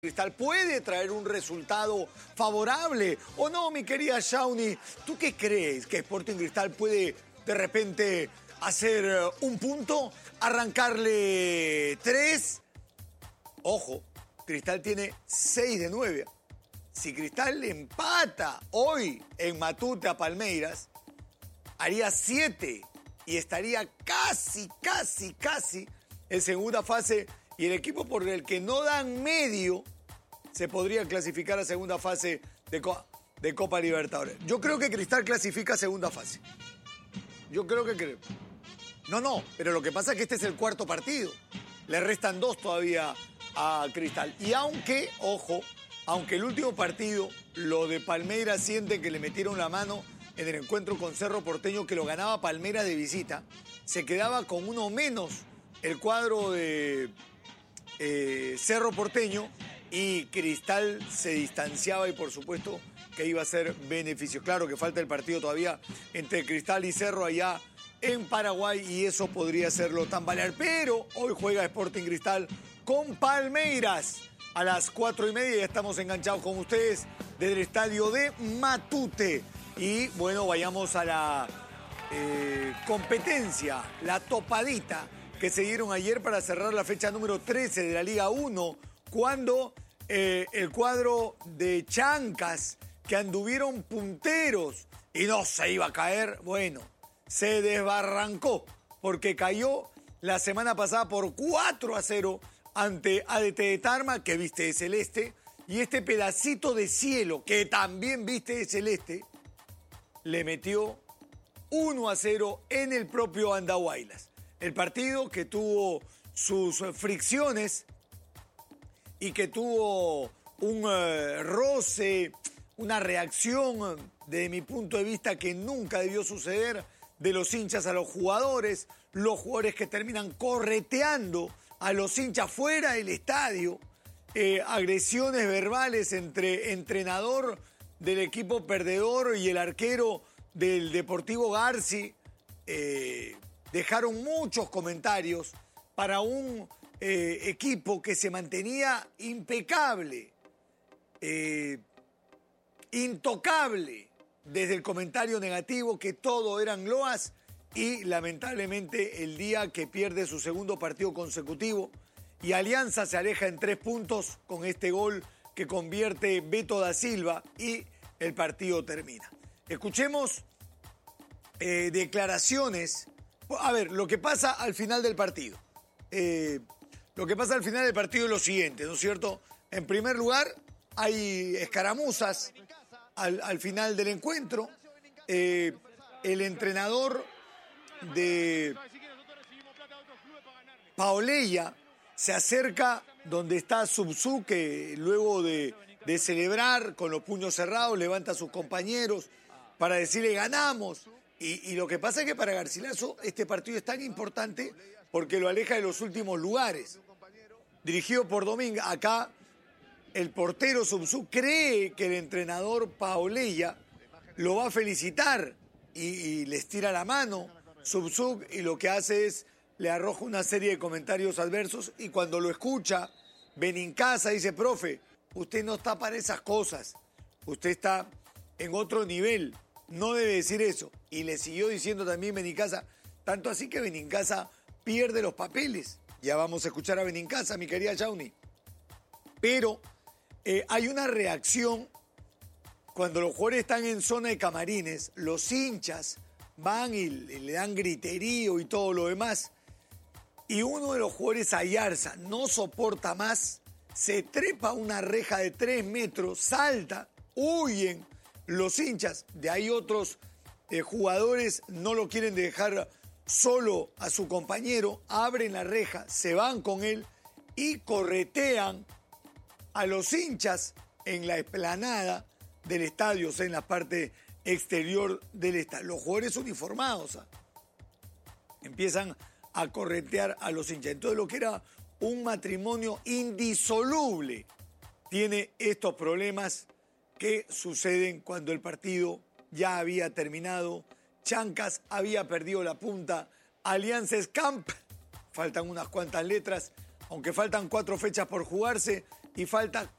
Cristal puede traer un resultado favorable o no, mi querida Shawnee. ¿Tú qué crees? ¿Que Sporting Cristal puede de repente hacer un punto, arrancarle 3? Ojo, Cristal tiene 6 de 9. Si Cristal empata hoy en Matute a Palmeiras, haría 7 y estaría casi en segunda fase. Y el equipo por el que no dan medio se podría clasificar a segunda fase de Copa Libertadores. Yo creo que Cristal clasifica a segunda fase. Yo creo que creo. No, pero lo que pasa es que este es el cuarto partido. Le restan 2 todavía a Cristal. Y aunque, ojo, aunque el último partido, lo de Palmeiras sienten que le metieron la mano en el encuentro con Cerro Porteño, que lo ganaba Palmeiras de visita, se quedaba con uno menos el cuadro de Cerro Porteño y Cristal se distanciaba y por supuesto que iba a ser beneficio. Claro que falta el partido todavía entre Cristal y Cerro allá en Paraguay y eso podría hacerlo tambalear. Pero hoy juega Sporting Cristal con Palmeiras a las 4:30 y ya estamos enganchados con ustedes desde el estadio de Matute. Y bueno, vayamos a la competencia, la topadita que se dieron ayer para cerrar la fecha número 13 de la Liga 1, cuando el cuadro de Chancas, que anduvieron punteros y no se iba a caer, bueno, se desbarrancó, porque cayó la semana pasada por 4-0 ante ADT de Tarma, que viste de celeste, y este pedacito de cielo, que también viste de celeste, le metió 1-0 en el propio Andahuaylas. El partido que tuvo sus fricciones y que tuvo un roce, una reacción, desde mi punto de vista, que nunca debió suceder, de los hinchas a los jugadores que terminan correteando a los hinchas fuera del estadio, agresiones verbales entre entrenador del equipo perdedor y el arquero del Deportivo Garci. Dejaron muchos comentarios para un equipo que se mantenía impecable, intocable desde el comentario negativo, que todo eran loas, y lamentablemente el día que pierde su segundo partido consecutivo y Alianza se aleja en 3 puntos con este gol que convierte Beto da Silva y el partido termina. Escuchemos declaraciones. A ver, lo que pasa al final del partido. Lo que pasa al final del partido es lo siguiente, ¿no es cierto? En primer lugar, hay escaramuzas al final del encuentro. El entrenador de Paoleya se acerca donde está Subzú, que luego de celebrar con los puños cerrados, levanta a sus compañeros para decirle ganamos. Y lo que pasa es que para Garcilaso este partido es tan importante porque lo aleja de los últimos lugares. Dirigido por Domínguez, acá el portero Subzú cree que el entrenador Paoleya lo va a felicitar y les tira la mano Subzú, y lo que hace es le arroja una serie de comentarios adversos, y cuando lo escucha Benincasa dice: profe, usted no está para esas cosas, usted está en otro nivel, no debe decir eso. Y le siguió diciendo también Benincasa, tanto así que Benincasa pierde los papeles. Ya vamos a escuchar a Benincasa, mi querida Shawnee. Pero hay una reacción cuando los jugadores están en zona de camarines, los hinchas van y le dan griterío y todo lo demás. Y uno de los jugadores, Ayarza, no soporta más, se trepa a una reja de 3 metros, salta, huyen los hinchas. De ahí otros jugadores no lo quieren dejar solo a su compañero, abren la reja, se van con él y corretean a los hinchas en la explanada del estadio, o sea, en la parte exterior del estadio. Los jugadores uniformados empiezan a corretear a los hinchas. Entonces, lo que era un matrimonio indisoluble tiene estos problemas que suceden cuando el partido ya había terminado. Chancas había perdido la punta. Alianza Camp, faltan unas cuantas letras, aunque faltan 4 fechas por jugarse y falta